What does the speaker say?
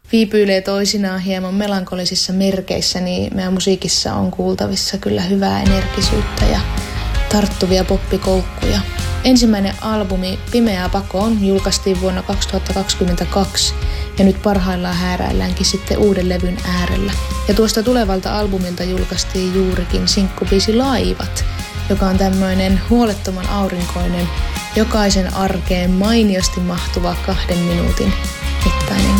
viipyilee toisinaan hieman melankolisissa merkeissä, niin meidän musiikissa on kuultavissa kyllä hyvää energisyyttä ja tarttuvia poppikoukkuja. Ensimmäinen albumi Pimeää pakoon julkaistiin vuonna 2022 ja nyt parhaillaan hääräilläänkin sitten uuden levyn äärellä. Ja tuosta tulevalta albumilta julkaistiin juurikin sinkkubiisi Laivat, joka on tämmöinen huolettoman aurinkoinen, jokaisen arkeen mainiosti mahtuva 2 minuutin mittainen